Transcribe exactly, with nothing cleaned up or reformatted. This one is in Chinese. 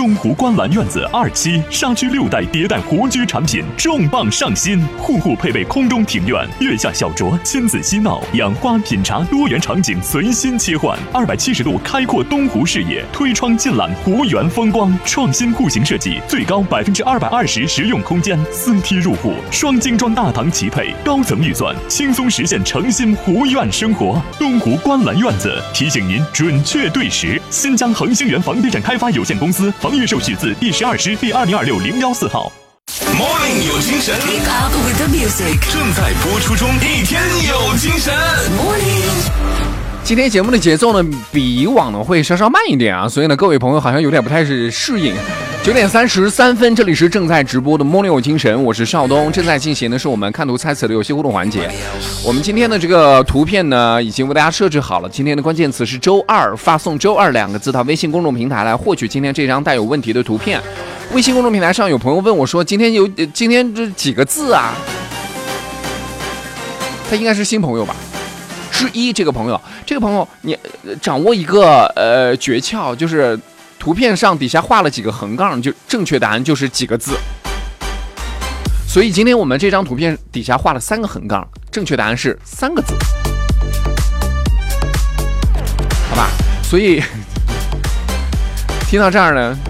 东湖观澜院子二期沙区六代迭代湖居产品重磅上新，户户配备空中庭院，月下小酌，亲子嬉闹，养花品茶，多元场景随心切换，二百七十度开阔东湖视野，推窗尽览湖园风光，创新户型设计，最高百分之二百二十实用空间，四梯入户，双精装大堂齐配，高层预算，轻松实现诚心湖苑生活。东湖观澜院子提醒您准确对时。新疆恒星源房地产开发有限公司房预售许字第十二师第二零二六零幺四号。 Morning 有精神 Wake up with the music 正在播出中，一天有精神。 Morning。 今天节目的节奏呢，比以往呢会稍稍慢一点啊，所以呢，各位朋友好像有点不太是适应。九点三十三分，这里是正在直播的 Morning 有精神，我是邵东，正在进行的是我们看图猜词的游戏互动环节。我们今天的这个图片呢，已经为大家设置好了。今天的关键词是周二，发送周二两个字到微信公众平台来获取今天这张带有问题的图片。微信公众平台上有朋友问我说，今天有今天这几个字啊？他应该是新朋友吧？之一这个朋友，这个朋友你掌握一个呃诀窍，就是图片上底下画了几个横杠，就正确答案就是几个字。所以今天我们这张图片底下画了三个横杠，正确答案是三个字，好吧？所以听到这儿呢，